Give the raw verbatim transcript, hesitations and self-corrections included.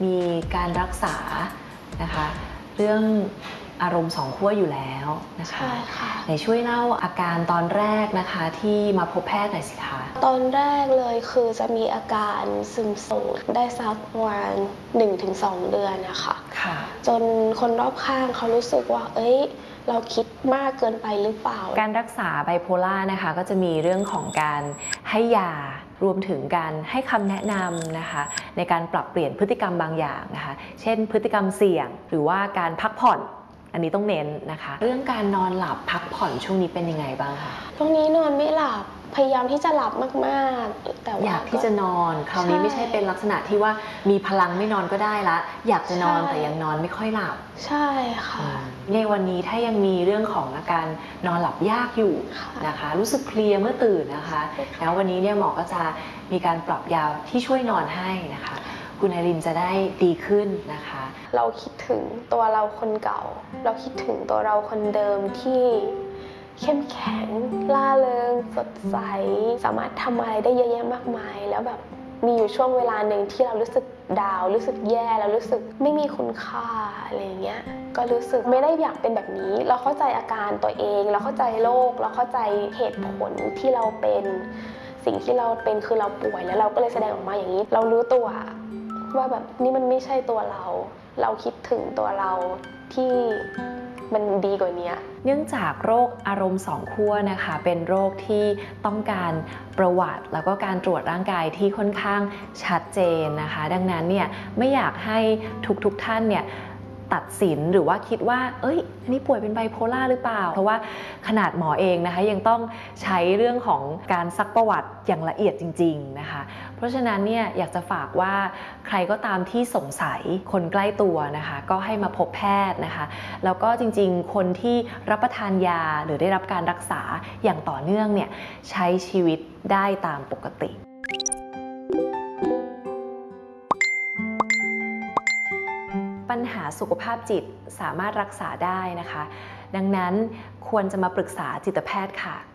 มีการรักษานะคะเรื่องอารมณ์สองขั้วอยู่แล้วนะคะใช่ค่ะไหนช่วยเล่าอาการตอนแรกนะคะที่มาพบแพทย์หน่อยสิคะตอนแรกเลยคือจะมีอาการซึมเศร้าได้สักประมาณ หนึ่งถึงสอง เดือนนะคะค่ะจนคนรอบข้างเขารู้สึกว่าเอ้ยเราคิดมากเกินไปหรือเปล่าการรักษาไบโพล่านะคะก็จะมีเรื่องของการให้ยารวมถึงการให้คำแนะนำนะคะในการปรับเปลี่ยนพฤติกรรมบางอย่างนะคะเช่นพฤติกรรมเสี่ยงหรือว่าการพักผ่อนอันนี้ต้องเน้นนะคะเรื่องการนอนหลับพักผ่อนช่วงนี้เป็นยังไงบ้างคะช่วงนี้นอนไม่หลับพยายามที่จะหลับมากๆแต่ว่าอยากที่จะนอนคราวนี้ไม่ใช่เป็นลักษณะที่ว่ามีพลังไม่นอนก็ได้ละอยากจะนอนแต่ยังนอนไม่ค่อยหลับใช่ค่ะในวันนี้ถ้ายังมีเรื่องของอาการนอนหลับยากอยู่นะคะรู้สึกเพลียเมื่อตื่นนะคะแล้ววันนี้เนี่ยหมอก็จะมีการปรับยาที่ช่วยนอนให้นะคะคุณไอรินจะได้ดีขึ้นนะคะเราคิดถึงตัวเราคนเก่าเราคิดถึงตัวเราคนเดิมที่เข้มแข็งล่าเริงสดใสสามารถทำอะไรได้เยอะแยะมากมายแล้วแบบมีอยู่ช่วงเวลาหนึ่งที่เรารู้สึกดาวรู้สึกแย่แล้วรู้สึกไม่มีคุณค่าอะไรเงี้ยก็รู้สึกไม่ได้อยากเป็นแบบนี้เราเข้าใจอาการตัวเองเราเข้าใจโรคเราเข้าใจเหตุผลที่เราเป็นสิ่งที่เราเป็นคือเราป่วยแล้วเราก็เลยแสดงออกมาอย่างนี้เรารู้ตัวว่าแบบนี่มันไม่ใช่ตัวเราเราคิดถึงตัวเราที่มันดีกว่านี้เนื่องจากโรคอารมณ์สองขั้วนะคะเป็นโรคที่ต้องการประวัติแล้วก็การตรวจร่างกายที่ค่อนข้างชัดเจนนะคะดังนั้นเนี่ยไม่อยากให้ทุกๆท่านเนี่ยตัดสินหรือว่าคิดว่าเอ้ยนี่ป่วยเป็นไบโพล่าหรือเปล่าเพราะว่าขนาดหมอเองนะคะยังต้องใช้เรื่องของการซักประวัติอย่างละเอียดจริงๆนะคะเพราะฉะนั้นเนี่ยอยากจะฝากว่าใครก็ตามที่สงสัยคนใกล้ตัวนะคะก็ให้มาพบแพทย์นะคะแล้วก็จริงๆคนที่รับประทานยาหรือได้รับการรักษาอย่างต่อเนื่องเนี่ยใช้ชีวิตได้ตามปกติปัญหาสุขภาพจิตสามารถรักษาได้นะคะดังนั้นควรจะมาปรึกษาจิตแพทย์ค่ะ